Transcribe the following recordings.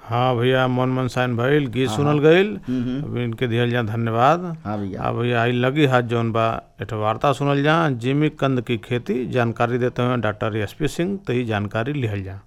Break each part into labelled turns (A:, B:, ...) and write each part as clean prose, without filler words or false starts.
A: हाँ भैया, मन मनसाइन भइल, गीत
B: हाँ हाँ।
A: सुनल गईल।
B: हम्म।
A: अब इनके दिहल जा धन्यवाद।
B: हाँ भैया।
A: अब भैया आई लगी हाथ जौन बा एक ठो वार्ता सुनल जा, जिमी कंद की खेती। जानकारी देते हैं डॉक्टर एसपी सिंह। तो ही जानकारी लिहल जा।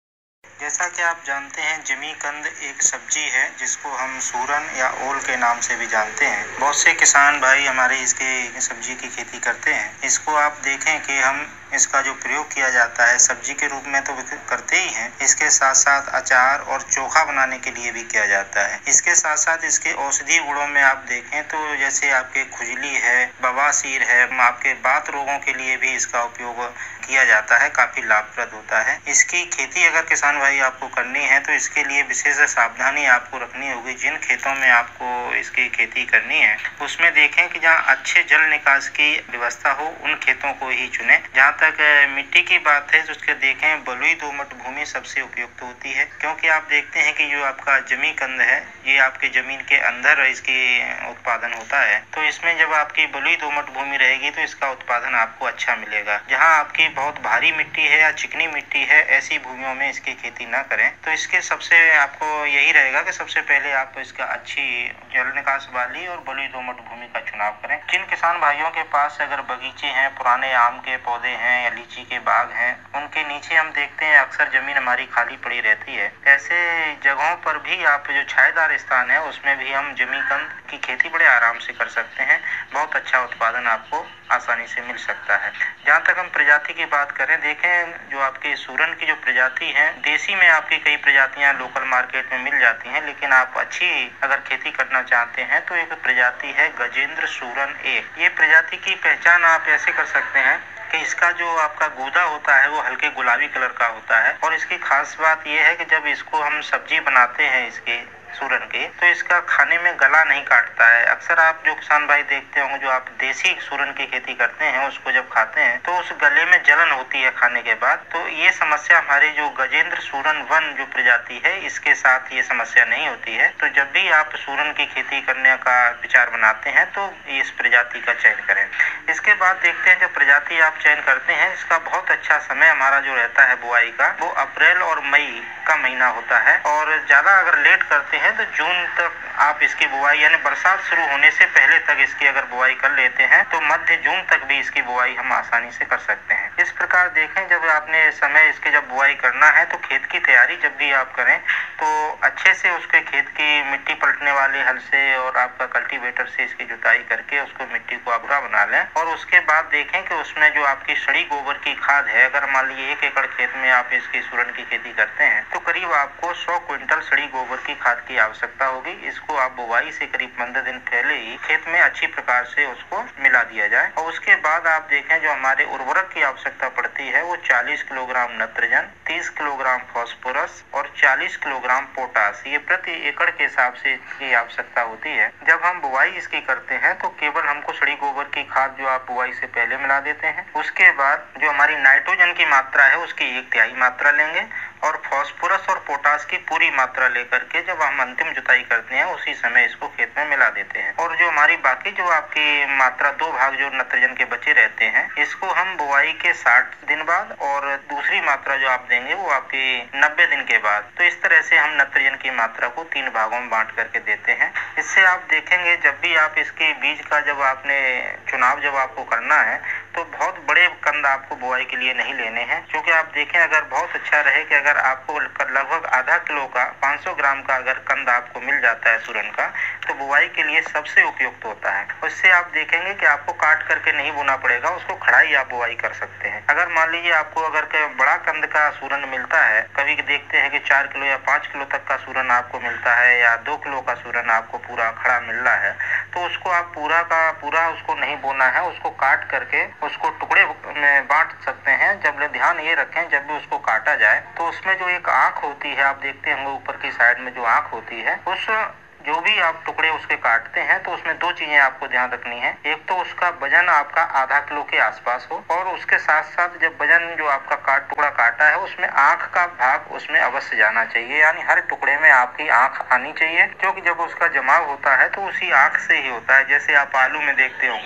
C: जैसा कि आप जानते हैं, जिमीकंद एक सब्जी है जिसको हम सूरन या ओल के नाम से भी जानते हैं। बहुत से किसान भाई हमारे इसके सब्जी की खेती करते हैं। इसको आप देखें कि हम इसका जो प्रयोग किया जाता है सब्जी के रूप में तो करते ही हैं, इसके साथ साथ अचार और चोखा बनाने के लिए भी किया जाता है। इसके साथ साथ इसके औषधीय गुणों में आप देखें तो जैसे आपके खुजली है, बवासीर है, आपके बात रोगों के लिए भी इसका उपयोग किया जाता है, काफी लाभप्रद होता है। इसकी खेती अगर किसान भाई आपको करनी है तो इसके लिए विशेष सावधानी आपको रखनी होगी। जिन खेतों में आपको इसकी खेती करनी है उसमें देखें कि जहाँ अच्छे जल निकास की व्यवस्था हो, उन खेतों को ही चुनें। जहाँ तक मिट्टी की बात है तो उसके देखें बलुई दोमट भूमि सबसे उपयुक्त होती है, क्योंकि आप देखते हैं कि जो आपका जिमीकंद है ये आपके जमीन के अंदर इसकी उत्पादन होता है। तो इसमें जब आपकी बलुई दोमट भूमि रहेगी तो इसका उत्पादन आपको अच्छा मिलेगा। जहाँ आपकी बहुत भारी मिट्टी है या चिकनी मिट्टी है, ऐसी भूमियों में इसकी खेती ना करें। तो इसके सबसे आपको यही रहेगा कि सबसे पहले आप इसका अच्छी जल निकास वाली और बलुई दोमट भूमि का चुनाव करें। जिन किसान भाइयों के पास अगर बगीचे हैं, पुराने आम के पौधे हैं या लीची के बाग हैं, उनके नीचे हम देखते हैं अक्सर जमीन हमारी खाली पड़ी रहती है। ऐसे जगहों पर भी आप जो छायेदार स्थान है उसमें भी हम जिमीकंद की खेती बड़े आराम से कर सकते हैं। बहुत अच्छा उत्पादन आपको आसानी से मिल सकता है। जहाँ तक हम प्रजाति की बात करें, देखें जो आपके सूरन की जो प्रजाति है, देसी में आपकी कई प्रजातियां लोकल मार्केट में मिल जाती हैं, लेकिन आप अच्छी अगर खेती करना चाहते हैं तो एक प्रजाति है गजेंद्र सूरन 1। ये प्रजाति की पहचान आप ऐसे कर सकते हैं कि इसका जो आपका गूदा होता है वो हल्के गुलाबी कलर का होता है। और इसकी खास बात यह है कि जब इसको हम सब्जी बनाते हैं इसके सूरन के, तो इसका खाने में गला नहीं काटता है। अक्सर आप जो किसान भाई देखते होंगे जो आप देसी सूरन की खेती करते हैं उसको जब खाते हैं तो उस गले में जलन होती है खाने के बाद। तो ये समस्या हमारे जो गजेंद्र सूरन 1 जो प्रजाति है इसके साथ ये समस्या नहीं होती है। तो जब भी आप सूरन की खेती करने का विचार बनाते हैं तो इस प्रजाति का चयन करें। इसके बाद देखते हैं जब प्रजाति आप चयन करते हैं, इसका बहुत अच्छा समय हमारा जो रहता है बुआई का, वो अप्रैल और मई का महीना होता है। और ज्यादा अगर लेट करते हैं तो जून तक आप इसकी बुआई यानी बरसात शुरू होने से पहले तक इसकी अगर बुआई कर लेते हैं तो मध्य जून तक भी इसकी बुआई हम आसानी से कर सकते हैं। इस प्रकार देखें, जब आपने समय इसके जब बुआई करना है तो खेत की तैयारी जब भी आप करें तो अच्छे से उसके खेत की मिट्टी पलटने वाले हल से और आपका कल्टीवेटर से इसकी जुताई करके उसको मिट्टी को अबरा बना लें। और उसके बाद देखें कि उसमें जो आपकी सड़ी गोबर की खाद है, अगर मान लीजिए 1 एकड़ खेत में आप इसकी सूरन की खेती करते हैं तो करीब आपको 100 क्विंटल सड़ी गोबर की खाद की आवश्यकता होगी। इसको आप बुवाई से करीब 15 दिन पहले ही खेत में अच्छी प्रकार से उसको मिला दिया जाए। और उसके बाद आप देखें जो हमारे उर्वरक की आवश्यकता पड़ती है वो 40 किलोग्राम नत्रजन, 30 किलोग्राम फास्फोरस और 40 किलोग्राम पोटास, ये प्रति एकड़ के हिसाब से इसकी आवश्यकता होती है। जब हम बुवाई इसकी करते हैं तो केवल हमको सड़ी गोबर की खाद जो आप बुवाई से पहले मिला देते हैं, उसके बाद जो हमारी नाइट्रोजन की मात्रा है उसकी 1/3 मात्रा लेंगे और फास्फोरस और पोटास की पूरी मात्रा लेकर के जब हम अंतिम जुताई करते हैं उसी समय इसको खेत में मिला देते हैं। और जो हमारी बाकी जो आपकी मात्रा 2 भाग जो नत्रजन के बचे रहते हैं, इसको हम बुआई के 60 दिन बाद और दूसरी मात्रा जो आप देंगे वो आपकी 90 दिन के बाद। तो इस तरह से हम नत्रजन की मात्रा को 3 भागों में बांट करके देते हैं। इससे आप देखेंगे जब भी आप इसके बीज का जब आपने चुनाव जब आपको करना है तो बहुत बड़े कंद आपको बुआई के लिए नहीं लेने हैं, क्योंकि आप देखें अगर बहुत अच्छा रहे कि अगर आपको लगभग आधा किलो का 500 ग्राम का अगर कंद आपको मिल जाता है सूरन का तो बुआई के लिए सबसे उपयुक्त होता है। उससे आप देखेंगे कि आपको काट करके नहीं बोना पड़ेगा, उसको खड़ाई आप बुआई कर सकते हैं। अगर मान लीजिए आपको अगर बड़ा कंद का सूरन मिलता है, कभी देखते हैं कि 4 किलो या 5 किलो तक का सूरन आपको मिलता है या 2 किलो का सूरन आपको पूरा खड़ा मिल रहा है, तो उसको आप पूरा का पूरा उसको नहीं बोना है, उसको काट करके उसको टुकड़े में बांट सकते हैं। जब ध्यान ये रखें जब भी उसको काटा जाए तो उसमें जो एक आंख होती है, आप देखते होंगे ऊपर की साइड में जो आंख होती है, उस जो भी आप टुकड़े उसके काटते हैं तो उसमें 2 चीजें आपको ध्यान रखनी है। एक तो उसका वजन आपका आधा किलो के आसपास हो और उसके साथ साथ जब वजन जो आपका टुकड़ा काटा है उसमें आंख का भाग उसमें अवश्य जाना चाहिए, यानी हर टुकड़े में आपकी आंख आनी चाहिए, क्योंकि जब उसका जमाव होता है तो उसी आंख से ही होता है। जैसे आप आलू में देखते होंगे,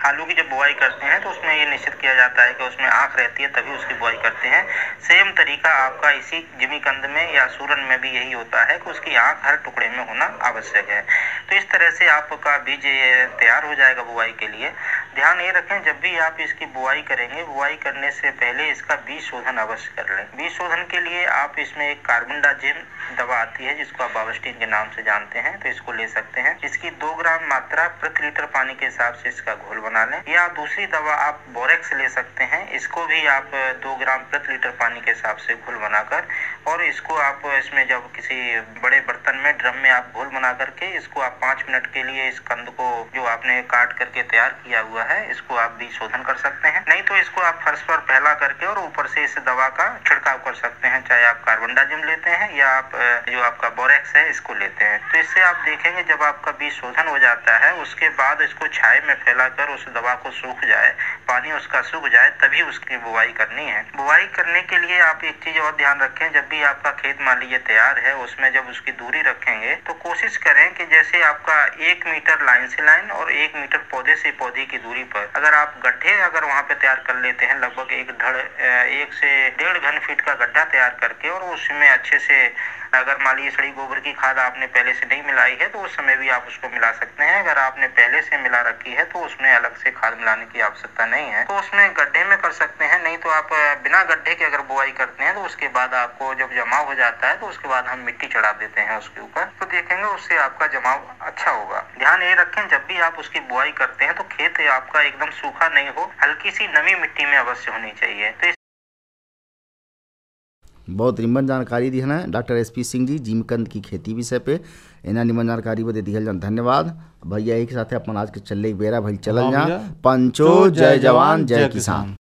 C: आलू की जब बुआई करते हैं तो उसमें ये निश्चित किया जाता है कि उसमें आँख रहती है तभी उसकी बुआई करते हैं। सेम तरीका आपका इसी जिमीकंद में या सूरन में भी यही होता है कि उसकी आँख हर टुकड़े में होना आवश्यक है। तो इस तरह से आपका बीज तैयार हो जाएगा बुआई के लिए। ध्यान ये रखें, जब भी आप इसकी बुआई करेंगे, बुआई करने से पहले इसका बीज शोधन अवश्य कर लें। बीज शोधन के लिए आप इसमें एक कार्बेंडाजिम दवा आती है जिसको आप बावस्टीन के नाम से जानते हैं, तो इसको ले सकते हैं। इसकी 2 ग्राम मात्रा प्रति लीटर पानी के हिसाब से इसका घोल बना लें। या दूसरी दवा आप बोरेक्स ले सकते हैं, इसको भी आप 2 ग्राम प्रति लीटर पानी के हिसाब से घोल बनाकर, और इसको आप इसमें जब किसी बड़े बर्तन में ड्रम में आप घोल बना करके इसको आप 5 मिनट के लिए इस कंद को जो आपने काट करके तैयार किया हुआ है इसको आप बीज शोधन कर सकते हैं। नहीं तो इसको आप फर्श पर फैला करके और ऊपर से इस दवा का छिड़काव कर सकते हैं, चाहे आप कार्बेंडाजिम लेते हैं या आप जो आपका बोरेक्स है इसको लेते हैं। तो इससे आप देखेंगे जब आपका बीज शोधन हो जाता है उसके बाद इसको छाये में फैलाकर उस दवा को सूख जाए, पानी उसका सूख जाए, तभी उसकी बुआई करनी है। बुआई करने के लिए आप एक चीज और ध्यान रखें, जब भी आपका खेत मान लीजिए तैयार है उसमें जब उसकी दूरी रखेंगे तो कोशिश करें कि जैसे आपका 1 मीटर लाइन से लाइन और 1 मीटर पौधे से पौधे की दूरी पर अगर आप गड्ढे अगर वहां पे तैयार कर लेते हैं, लगभग 1 से 1.5 घन फीट का गड्ढा तैयार करके, और उसमें अच्छे से अगर मान लीजिए सड़ी गोबर की खाद आपने पहले से नहीं मिलाई है तो उस समय भी आप उसको मिला सकते हैं। अगर आपने पहले से मिला रखी है तो उसमें अलग से खाद मिलाने की आवश्यकता नहीं है, तो उसमें गड्ढे में कर सकते हैं। नहीं तो आप बिना गड्ढे के अगर बुआई करते हैं तो उसके बाद आपको जब जमाव हो जाता है तो उसके बाद हम मिट्टी चढ़ा देते हैं उसके ऊपर, तो देखेंगे उससे आपका जमाव अच्छा होगा। ध्यान ये रखें, जब भी आप उसकी बुआई करते हैं तो खेत आपका एकदम सूखा नहीं हो, हल्की सी नमी मिट्टी में अवश्य होनी चाहिए। तो
B: बहुत निमन जानकारी दी है डॉक्टर SP सिंह जी जिमीकंद की खेती विषय पे। इन्हें निमन जानकारी बदे दिहल जान धन्यवाद भैया। एक साथ अपन आज के चलने बेरा भाई चलल जा। पंचो जय जवान जय किसान।